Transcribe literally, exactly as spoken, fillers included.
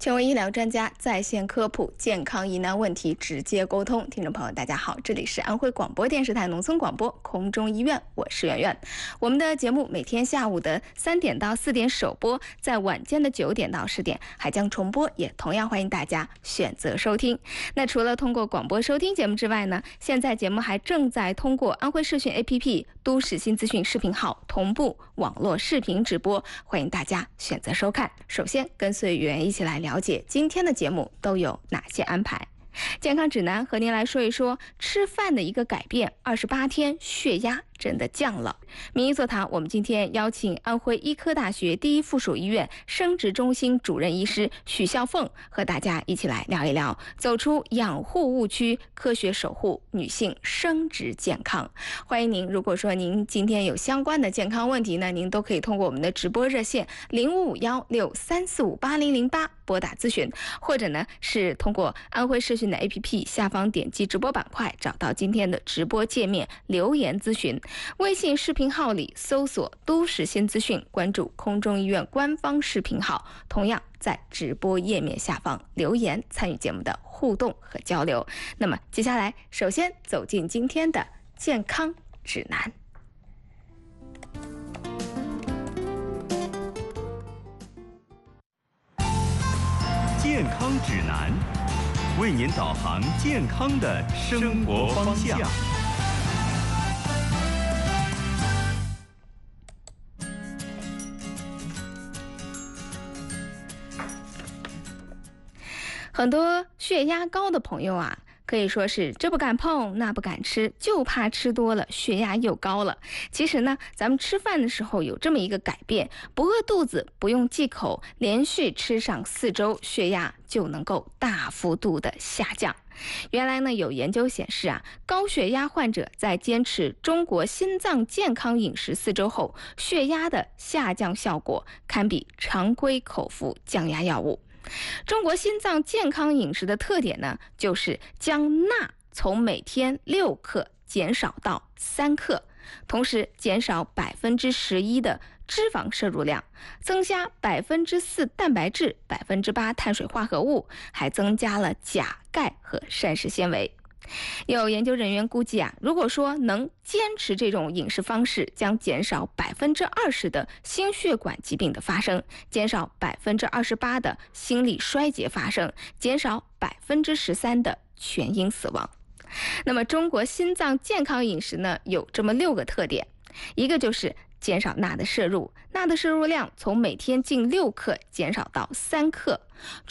权威医疗专家在线科普健康疑难问题直接沟通。听众朋友大家好，这里是安徽广播电视台农村广播空中医院，我是圆圆。我们的节目每天下午的三点到四点首播，在晚间的九点到十点还将重播，也同样欢迎大家选择收听。那除了通过广播收听节目之外呢，现在节目还正在通过安徽视讯 A P P、都市新资讯视频号同步网络视频直播，欢迎大家选择收看。首先跟随圆圆一起来了解今天的节目都有哪些安排。健康指南和您来说一说吃饭的一个改变，二十八天血压真的降了。名医座谈，我们今天邀请安徽医科大学第一附属医院生殖中心主任医师许孝凤和大家一起来聊一聊，走出养护误区，科学守护女性生殖健康。欢迎您，如果说您今天有相关的健康问题呢，您都可以通过我们的直播热线零五五幺六三四五八零零八拨打咨询，或者呢是通过安徽视讯的 A P P 下方点击直播板块，找到今天的直播界面留言咨询。微信视频号里搜索都市新资讯，关注空中医院官方视频号，同样在直播页面下方留言参与节目的互动和交流。那么接下来首先走进今天的健康指南。 健康指南，为您导航健康的生活方向。 很多血压高的朋友啊，可以说是这不敢碰那不敢吃，就怕吃多了血压又高了。其实呢，咱们吃饭的时候有这么一个改变，不饿肚子，不用忌口，连续吃上四周，血压就能够大幅度的下降。原来呢，有研究显示啊，高血压患者在坚持中国心脏健康饮食四周后，血压的下降效果堪比常规口服降压药物。中国心脏健康饮食的特点呢，就是将钠从每天六克减少到三克，同时减少百分之十一的脂肪摄入量，增加百分之四蛋白质、百分之八碳水化合物，还增加了钾、钙和膳食纤维。有研究人员估计啊，如果说能坚持这种饮食方式，将减少百分之二十的心血管疾病的发生，减少百分之二十八的心力衰竭发生，减少百分之十三的全因死亡。那么中国心脏健康饮食呢，有这么六个特点，一个就是减少钠的摄入，钠的摄入量从每天近六克减少到三克。